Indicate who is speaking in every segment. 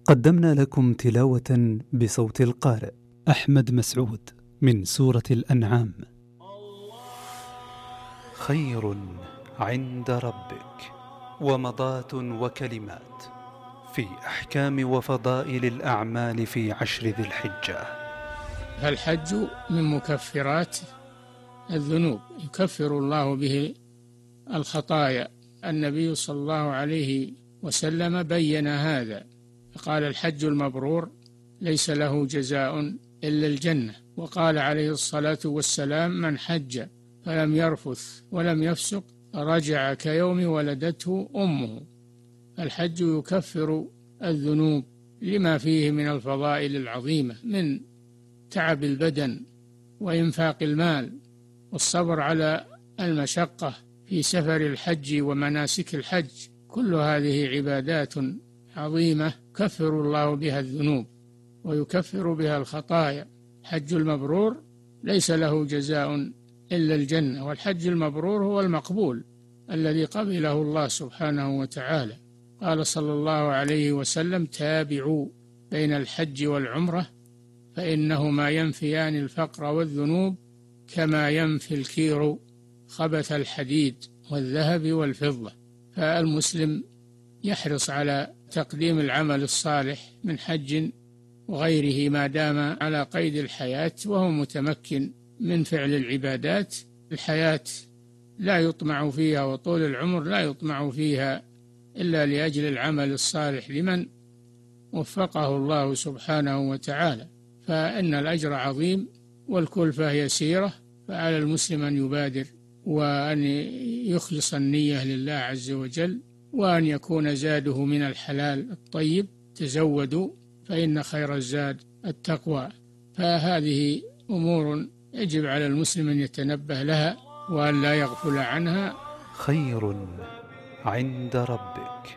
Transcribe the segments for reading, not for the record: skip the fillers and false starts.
Speaker 1: قدمنا لكم تلاوة بصوت القارئ أحمد مسعود من سورة الأنعام. خير عند ربك ومضات وكلمات في أحكام وفضائل الأعمال في 10 ذي الحجة.
Speaker 2: فالحج من مكفرات الذنوب، يكفر الله به الخطايا. النبي صلى الله عليه وسلم بين هذا، فقال: الحج المبرور ليس له جزاء إلا الجنة. وقال عليه الصلاة والسلام: من حج فلم يرفث ولم يفسق رجع كيوم ولدته أمه. الحج يكفر الذنوب لما فيه من الفضائل العظيمة، من تعب البدن وإنفاق المال والصبر على المشقة في سفر الحج ومناسك الحج. كل هذه عبادات عظيمة يكفر الله بها الذنوب ويكفر بها الخطايا. الحج المبرور ليس له جزاء إلا الجنة، والحج المبرور هو المقبول الذي قبله الله سبحانه وتعالى. قال صلى الله عليه وسلم: تابعوا بين الحج والعمرة فإنهما ينفيان الفقر والذنوب كما ينفي الكير خبث الحديد والذهب والفضة. فالمسلم يحرص على تقديم العمل الصالح من حج وغيره ما دام على قيد الحياة وهو متمكن من فعل العبادات. الحياة لا يطمع فيها وطول العمر لا يطمع فيها إلا لأجل العمل الصالح لمن وفقه الله سبحانه وتعالى. فإن الأجر عظيم والكلفة يسيرة، فعلى المسلم أن يبادر وأن يخلص النية لله عز وجل، وأن يكون زاده من الحلال الطيب. تزودوا فإن خير الزاد التقوى. فهذه أمور يجب على المسلم أن يتنبه لها وأن لا يغفل عنها.
Speaker 1: خير عند ربك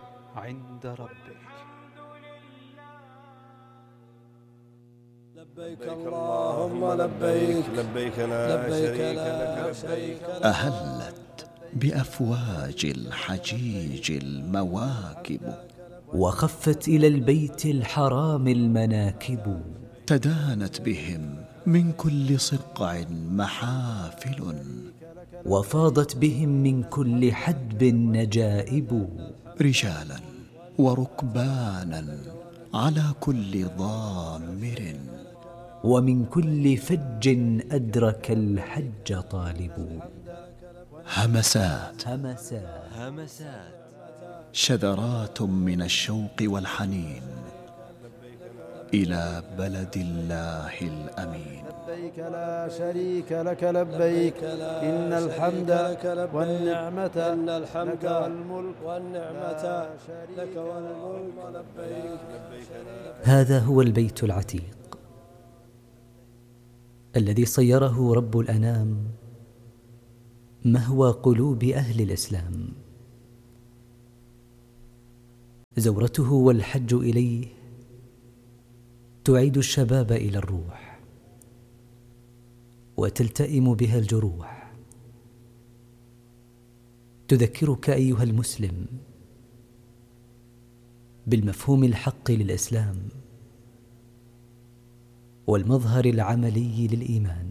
Speaker 3: لبيك اللهم لبيك، لبيك لا شريك لك.
Speaker 4: أهلت بأفواج الحجيج المواكب،
Speaker 5: وخفت إلى البيت الحرام المناكب،
Speaker 4: تدانت بهم من كل صقع محافل،
Speaker 5: وفاضت بهم من كل حدب نجائب،
Speaker 4: رجالا وركبانا على كل ضامر،
Speaker 5: ومن كل فج أدرك الحج طالب.
Speaker 4: همسات شذرات من الشوق والحنين إلى بلد الله الأمين.
Speaker 3: لبيك لا شريك لك لبيك، إن الحمد والنعمة لك والملك لبيك.
Speaker 5: هذا هو البيت العتيق الذي صيره رب الأنام مهوى قلوب أهل الإسلام. زورته والحج إليه تعيد الشباب إلى الروح، وتلتئم بها الجروح. تذكرك أيها المسلم بالمفهوم الحق للإسلام والمظهر العملي للإيمان،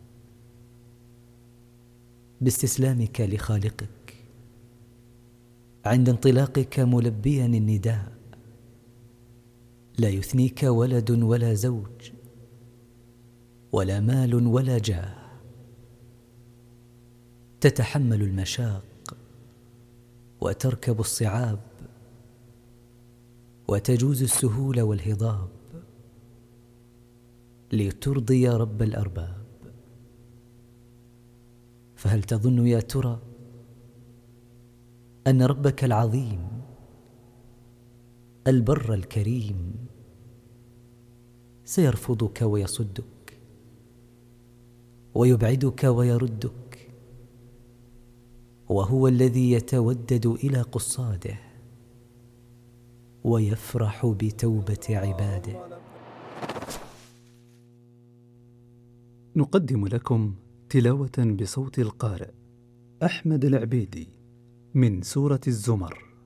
Speaker 5: باستسلامك لخالقك عند انطلاقك ملبيا النداء. لا يثنيك ولد ولا زوج ولا مال ولا جاه. تتحمل المشاق وتركب الصعاب وتجوز السهول والهضاب لترضي رب الأرباب. فهل تظن يا ترى أن ربك العظيم البر الكريم سيرفضك ويصدك ويبعدك ويردك، وهو الذي يتودد إلى قصاده ويفرح بتوبة عباده؟
Speaker 1: نقدم لكم تلاوة بصوت القارئ أحمد العبيدي من سورة الزمر.